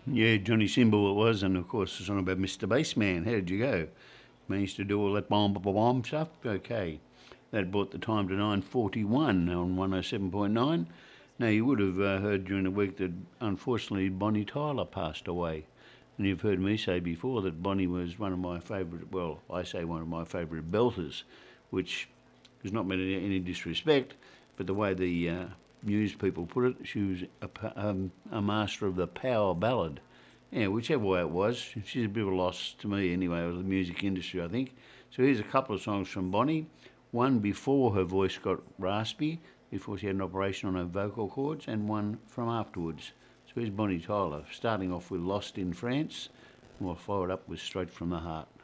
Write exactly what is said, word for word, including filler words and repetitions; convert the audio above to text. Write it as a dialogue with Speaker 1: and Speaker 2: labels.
Speaker 1: Yeah, Johnny Symbol it was, and of course the song about Mister Bassman. How did you go? Managed to do all that bomb, bomb, bomb stuff. Okay, that brought the time to nine forty-one on one oh seven point nine. Now you would have uh, heard during the week that unfortunately Bonnie Tyler passed away, and you've heard me say before that Bonnie was one of my favourite. Well, I say one of my favourite belters, which is not meant in any disrespect, but the way the uh, news people put it, she was a, um, a master of the power ballad. Yeah, whichever way it was, she's a bit of a loss to me anyway, of the music industry, I think. So here's a couple of songs from Bonnie. One before her voice got raspy, before she had an operation on her vocal cords, and one from afterwards. So here's Bonnie Tyler, starting off with Lost in France, and we'll follow it up with Straight from the Heart.